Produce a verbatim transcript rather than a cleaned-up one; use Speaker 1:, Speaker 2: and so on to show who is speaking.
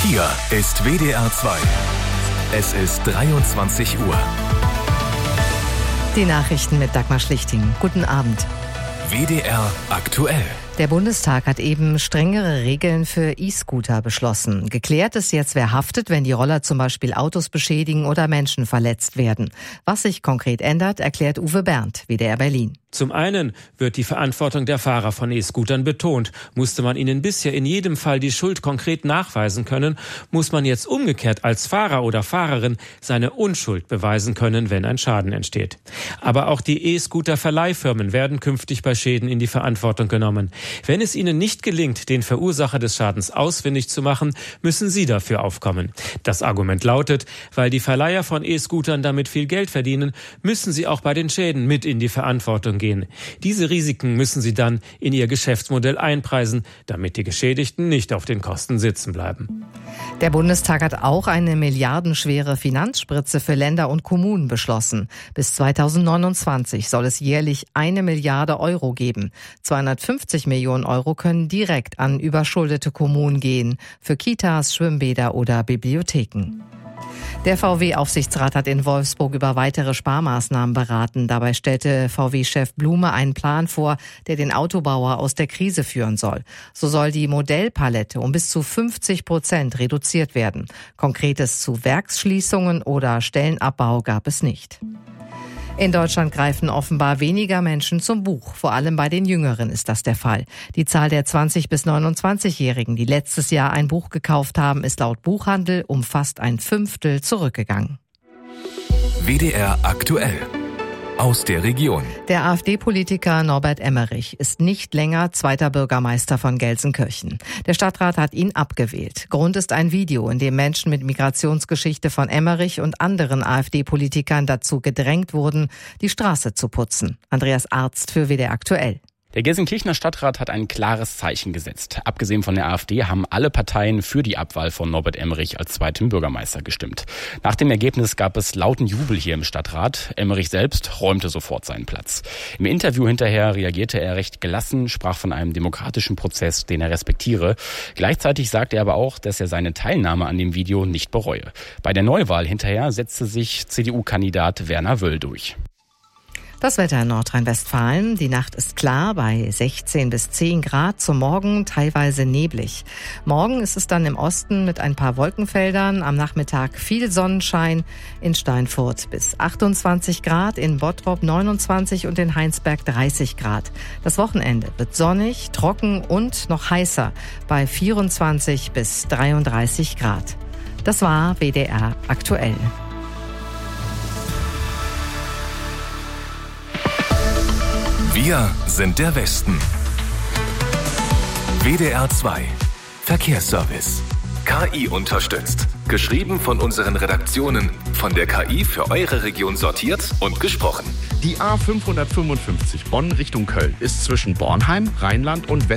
Speaker 1: Hier ist W D R zwei. Es ist dreiundzwanzig Uhr.
Speaker 2: Die Nachrichten mit Dagmar Schlichting. Guten Abend.
Speaker 1: W D R aktuell.
Speaker 2: Der Bundestag hat eben strengere Regeln für E-Scooter beschlossen. Geklärt ist jetzt, wer haftet, wenn die Roller zum Beispiel Autos beschädigen oder Menschen verletzt werden. Was sich konkret ändert, erklärt Uwe Berndt, W D R Berlin.
Speaker 3: Zum einen wird die Verantwortung der Fahrer von E-Scootern betont. Musste man ihnen bisher in jedem Fall die Schuld konkret nachweisen können, muss man jetzt umgekehrt als Fahrer oder Fahrerin seine Unschuld beweisen können, wenn ein Schaden entsteht. Aber auch die E-Scooter-Verleihfirmen werden künftig bei Schäden in die Verantwortung genommen. Wenn es ihnen nicht gelingt, den Verursacher des Schadens ausfindig zu machen, müssen sie dafür aufkommen. Das Argument lautet, weil die Verleiher von E-Scootern damit viel Geld verdienen, müssen sie auch bei den Schäden mit in die Verantwortung gehen. Diese Risiken müssen sie dann in ihr Geschäftsmodell einpreisen, damit die Geschädigten nicht auf den Kosten sitzen bleiben.
Speaker 2: Der Bundestag hat auch eine milliardenschwere Finanzspritze für Länder und Kommunen beschlossen. Bis zweitausendneunundzwanzig soll es jährlich eine Milliarde Euro geben. zweihundertfünfzig Millionen Euro können direkt an überschuldete Kommunen gehen, für Kitas, Schwimmbäder oder Bibliotheken. Der V W-Aufsichtsrat hat in Wolfsburg über weitere Sparmaßnahmen beraten. Dabei stellte V W-Chef Blume einen Plan vor, der den Autobauer aus der Krise führen soll. So soll die Modellpalette um bis zu fünfzig Prozent reduziert werden. Konkretes zu Werksschließungen oder Stellenabbau gab es nicht. In Deutschland greifen offenbar weniger Menschen zum Buch. Vor allem bei den Jüngeren ist das der Fall. Die Zahl der zwanzig- bis neunundzwanzigjährigen, die letztes Jahr ein Buch gekauft haben, ist laut Buchhandel um fast ein Fünftel zurückgegangen.
Speaker 1: W D R aktuell. Aus der Region.
Speaker 2: Der AfD-Politiker Norbert Emmerich ist nicht länger zweiter Bürgermeister von Gelsenkirchen. Der Stadtrat hat ihn abgewählt. Grund ist ein Video, in dem Menschen mit Migrationsgeschichte von Emmerich und anderen AfD-Politikern dazu gedrängt wurden, die Straße zu putzen. Andreas Arzt für W D R aktuell.
Speaker 4: Der Gelsenkirchener Stadtrat hat ein klares Zeichen gesetzt. Abgesehen von der AfD haben alle Parteien für die Abwahl von Norbert Emmerich als zweitem Bürgermeister gestimmt. Nach dem Ergebnis gab es lauten Jubel hier im Stadtrat. Emmerich selbst räumte sofort seinen Platz. Im Interview hinterher reagierte er recht gelassen, sprach von einem demokratischen Prozess, den er respektiere. Gleichzeitig sagte er aber auch, dass er seine Teilnahme an dem Video nicht bereue. Bei der Neuwahl hinterher setzte sich C D U-Kandidat Werner Wöll durch.
Speaker 2: Das Wetter in Nordrhein-Westfalen. Die Nacht ist klar bei sechzehn bis zehn Grad. Zum Morgen teilweise neblig. Morgen ist es dann im Osten mit ein paar Wolkenfeldern. Am Nachmittag viel Sonnenschein. In Steinfurt bis achtundzwanzig Grad, in Bottrop neunundzwanzig und in Heinsberg dreißig Grad. Das Wochenende wird sonnig, trocken und noch heißer bei vierundzwanzig bis dreiunddreißig Grad. Das war W D R aktuell.
Speaker 1: Wir sind der Westen. W D R zwei. Verkehrsservice. K I unterstützt. Geschrieben von unseren Redaktionen. Von der K I für eure Region sortiert und gesprochen.
Speaker 5: Die A fünfhundertfünfundfünfzig Bonn Richtung Köln ist zwischen Bornheim, Rheinland und West